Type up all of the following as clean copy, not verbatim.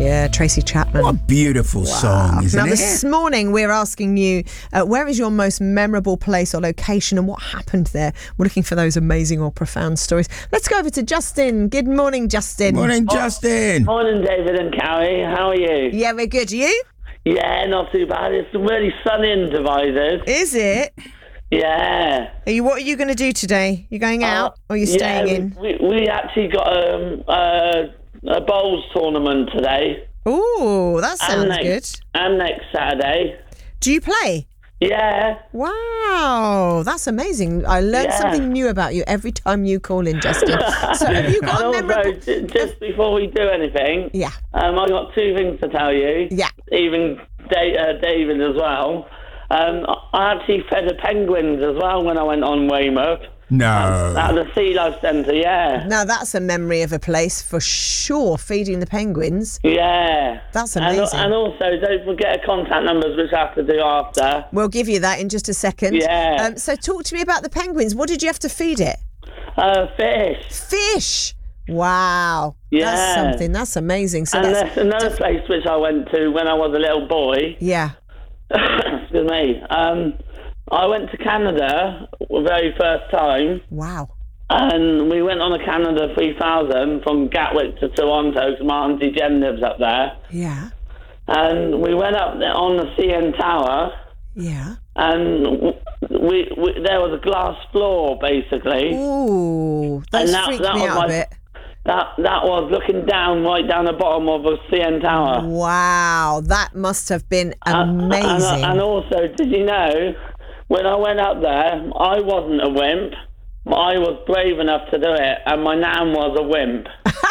Yeah, Tracy Chapman. What a beautiful song, isn't now, it? this morning we're asking you, where is your most memorable place or location and what happened there? We're looking for those amazing or profound stories. Let's go over to Justin. Good morning, Justin. Morning, Justin. Morning, David and Carrie. How are you? Yeah, we're good. You? Yeah, not too bad. It's really sunny in Devizes. Is it? Yeah. What are you going to do today? You going out or are you staying in? We actually got a bowls tournament today. Ooh, that sounds good. And next Saturday. Do you play? Yeah. Wow, that's amazing. I learn something new about you every time you call in, Justin. So have you got and a memorable... also, just before we do anything, I got two things to tell you. Yeah. Even David as well. I actually fed the penguins as well when I went on Weymouth. No. At the Sea Life Centre, yeah. Now that's a memory of a place for sure, feeding the penguins. Yeah. That's amazing. And also, don't forget contact numbers, which I have to do after. We'll give you that in just a second. Yeah. So talk to me about the penguins. What did you have to feed it? Fish. Fish. Wow. Yeah. That's something. That's amazing. So and that's there's another place which I went to when I was a little boy. Yeah. Excuse me. I went to Canada the very first time. Wow. And we went on a Canada 3000 from Gatwick to Toronto because my Auntie Jen lives up there. Yeah. And we went up there on the CN Tower. Yeah. And we there was a glass floor, basically. Ooh, that freaked me out a bit. That was looking down, right down the bottom of a CN Tower. Wow, that must have been amazing. And also, did you know, when I went up there, I wasn't a wimp. I was brave enough to do it, and my nan was a wimp.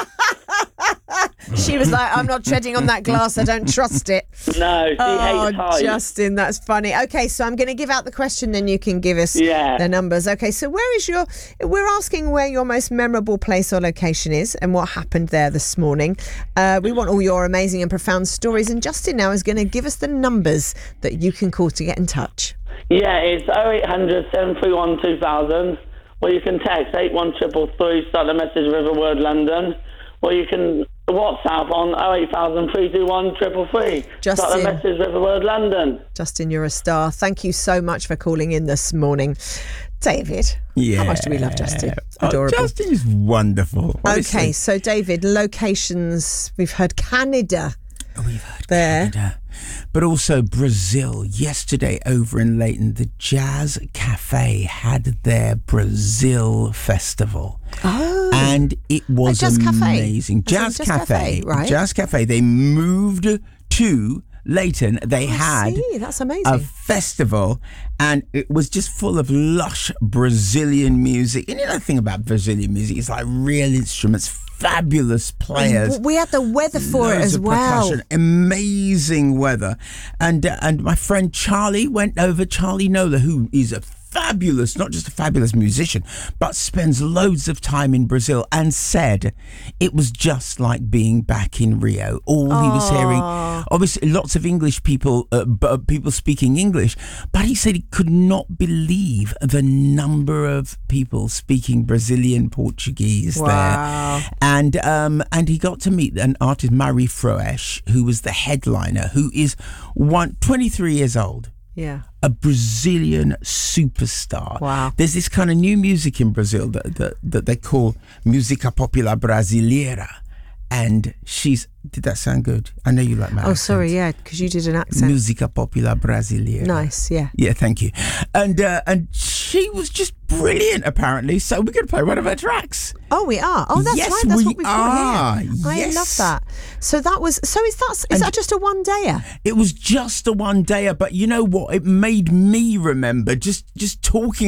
She was like, I'm not treading on that glass, I don't trust it. No, she hates heights. Justin, that's funny. Okay, so I'm going to give out the question, then you can give us the numbers. Okay, so we're asking where your most memorable place or location is and what happened there this morning. We want all your amazing and profound stories, and Justin now is going to give us the numbers that you can call to get in touch. Yeah, it's 0800 731 2000. Or you can text 81333, start the message with the word London. Or you can WhatsApp on 08000 321 333. Justin, start the message with the word London. Justin, you're a star. Thank you so much for calling in this morning. David, how much do we love Justin? Adorable. Justin is wonderful. Honestly. Okay, so David, locations. We've heard Canada. We've heard there. Canada, but also Brazil. Yesterday over in Leighton, the Jazz Cafe had their Brazil festival. Oh. And it was Jazz amazing. Cafe. Jazz Cafe, right? Jazz Cafe. They moved to Leighton. They had that's amazing. a festival, and it was just full of lush Brazilian music. And you know the thing about Brazilian music, it's like real instruments, fabulous players. We had the weather for it as well. Percussion, amazing weather. And my friend Charlie went over, Charlie Nola, who is a fabulous, not just a fabulous musician, but spends loads of time in Brazil, and said it was just like being back in Rio. All he was hearing, obviously lots of English people, people speaking English, but he said he could not believe the number of people speaking Brazilian Portuguese there. And he got to meet an artist, Mari Froesch, who was the headliner, who is 23 years old. Yeah. A Brazilian superstar. Wow. There's this kind of new music in Brazil that they call música popular brasileira. And did that sound good? I know you like my accent. Sorry, yeah, because you did an accent. Música popular brasileira. Nice, yeah. Yeah, thank you. And she was just brilliant, apparently. So we're going to play one of her tracks. Oh, we are. Oh, that's yes, right. That's we what we've got here. Yes. I love that. So is that just a one-dayer? It was just a one-dayer, but you know what? It made me remember just talking